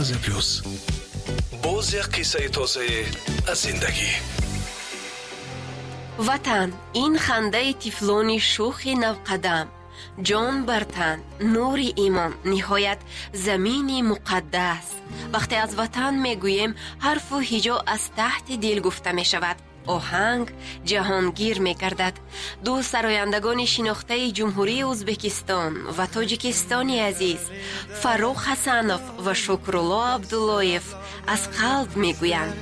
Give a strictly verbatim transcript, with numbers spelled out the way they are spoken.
مغازه پلوس. باز یک قصه تازه از زندگی. وطن، این خنده تیفلون شوخ نوقدم، جان بر تن، نور ایمان، نهایت زمین مقدس. وقتی از وطن میگوییم حرف و هجا از تحت دل گفته می شود. آهنگ جهانگیر می گردد. دو سرایندگان شناخته جمهوری ازبکستان و تاجیکستانی عزیز، فروخ حسنوف و شکرالله عبداللهیف، از قلب می گویند